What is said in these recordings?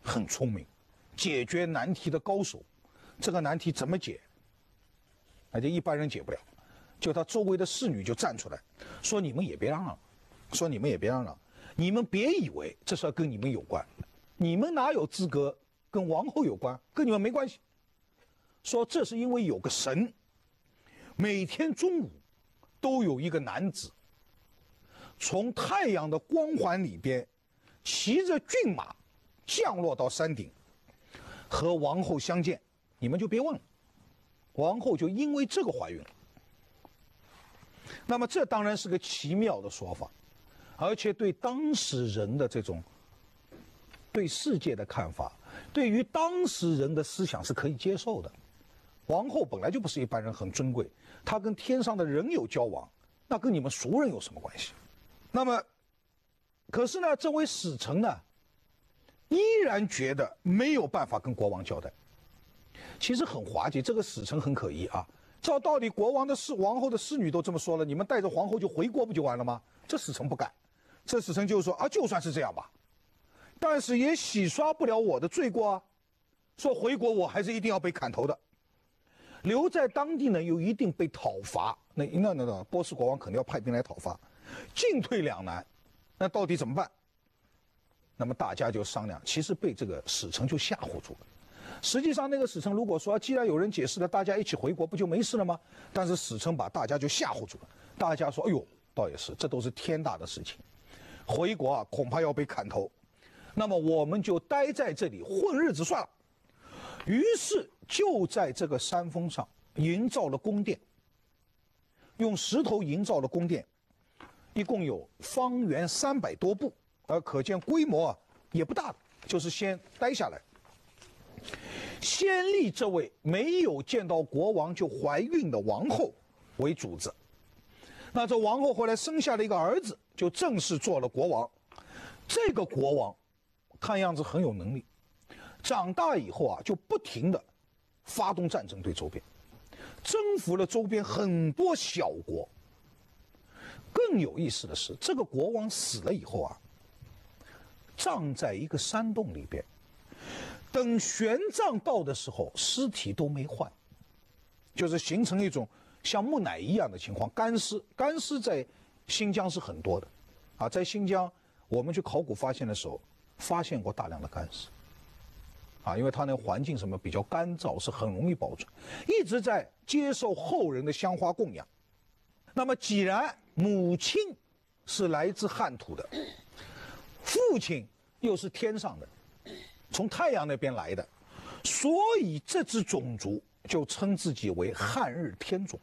很聪明，解决难题的高手。这个难题怎么解？那就一般人解不了。就他周围的侍女就站出来，说你们也别嚷嚷，说你们也别嚷嚷，你们别以为这事儿跟你们有关，你们哪有资格跟王后有关？跟你们没关系。说这是因为有个神，每天中午都有一个男子从太阳的光环里边骑着骏马降落到山顶，和王后相见。你们就别问了，王后就因为这个怀孕了。那么这当然是个奇妙的说法，而且对当时人的这种对世界的看法，对于当时人的思想是可以接受的。王后本来就不是一般人，很尊贵，她跟天上的人有交往，那跟你们俗人有什么关系？那么可是呢，这位使臣呢依然觉得没有办法跟国王交代。其实很滑稽，这个使臣很可疑啊。照道理，国王的王后的侍女都这么说了，你们带着皇后就回国不就完了吗？这使臣不干，这使臣就说啊，就算是这样吧，但是也洗刷不了我的罪过啊。说回国我还是一定要被砍头的，留在当地呢又一定被讨伐。那波斯国王肯定要派兵来讨伐，进退两难，那到底怎么办？那么大家就商量，其实被这个使臣就吓唬住了。实际上那个使臣如果说既然有人解释了，大家一起回国不就没事了吗？但是使臣把大家就吓唬住了，大家说哎呦，倒也是，这都是天大的事情，回国啊恐怕要被砍头，那么我们就待在这里混日子算了。于是就在这个山峰上营造了宫殿，用石头营造了宫殿，一共有方圆300多步，可见规模啊也不大，就是先待下来。先立这位没有见到国王就怀孕的王后为主子，那这王后后来生下了一个儿子，就正式做了国王。这个国王看样子很有能力，长大以后啊就不停的发动战争对周边，征服了周边很多小国。更有意思的是，这个国王死了以后啊，葬在一个山洞里边，等玄奘到的时候，尸体都没换，就是形成一种像木乃伊一样的情况。干尸在新疆是很多的，啊，在新疆我们去考古发现的时候，发现过大量的干尸，啊，因为它那个环境什么比较干燥，是很容易保存，一直在接受后人的香花供养。那么既然母亲是来自汉土的，父亲又是天上的，从太阳那边来的，所以这支种族就称自己为汉日天种。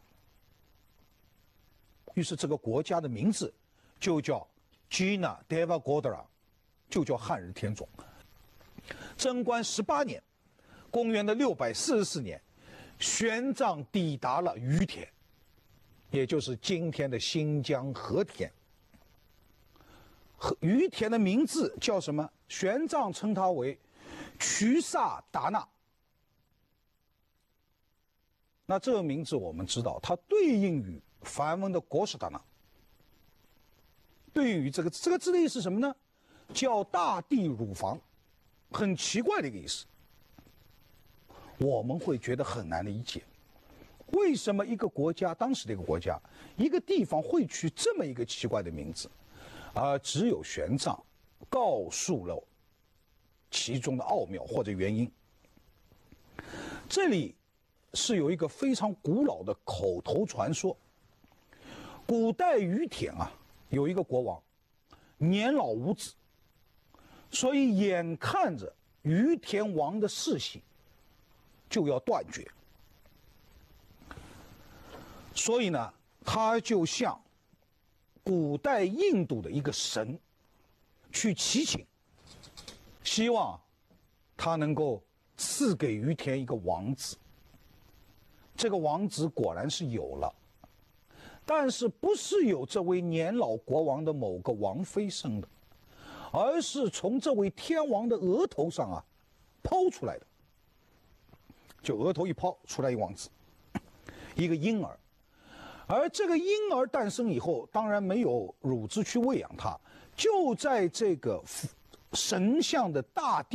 于是这个国家的名字就叫 Jina Devagodara， 就叫汉日天种。贞观18年，公元的644年，玄奘抵达了于田，也就是今天的新疆和田。于田的名字叫什么？玄奘称它为瞿萨达那。那这个名字我们知道，它对应于梵文的国士达那，对应于这个字的意思是什么呢？叫大地乳房，很奇怪的一个意思。我们会觉得很难理解，为什么一个国家，当时的一个国家，一个地方会取这么一个奇怪的名字？而只有玄奘告诉了其中的奥妙或者原因。这里是有一个非常古老的口头传说。古代于田啊，有一个国王，年老无子，所以眼看着于田王的世系就要断绝，所以呢，他就向古代印度的一个神去祈请，希望他能够赐给于田一个王子。这个王子果然是有了，但是不是有这位年老国王的某个王妃生的，而是从这位天王的额头上啊抛出来的，就额头一抛出来一王子，一个婴儿。而这个婴儿诞生以后，当然没有乳汁去喂养他，就在这个神像的大地